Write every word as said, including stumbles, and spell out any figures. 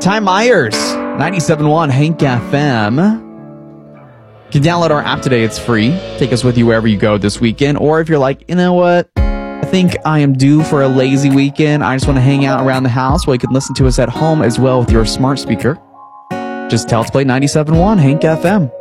Ty Myers, ninety-seven point one Hank F M. You can download our app today. It's free. Take us with you wherever you go this weekend. Or if you're like, you know what? I think I am due for a lazy weekend. I just want to hang out around the house. Well, you can listen to us at home as well with your smart speaker. Just tell it to play ninety-seven point one Hank F M.